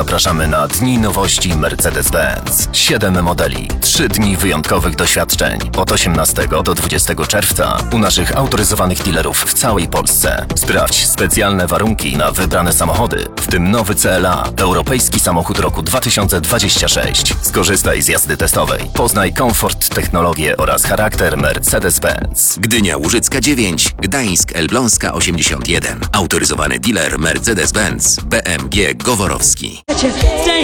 zapraszamy na Dni Nowości Mercedes-Benz. 7 modeli, 3 dni wyjątkowych doświadczeń od 18 do 20 czerwca u naszych autoryzowanych dealerów w całej Polsce. Sprawdź specjalne warunki na wybrane samochody, w tym nowy CLA, europejski samochód roku 2026. Skorzystaj z jazdy testowej. Poznaj komfort, technologię oraz charakter Mercedes-Benz. Gdynia Łużycka 9, Gdańsk Elbląska 81. Autoryzowany dealer Mercedes-Benz BMG Goworowski.